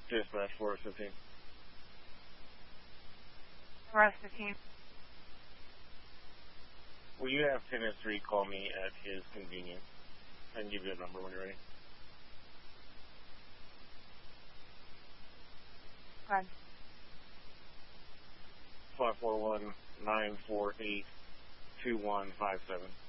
Dispatch Forest 15. Forest 15. Will you have 10-3 call me at his convenience? I can give you a number when you're ready. Go ahead. 541-948-2157.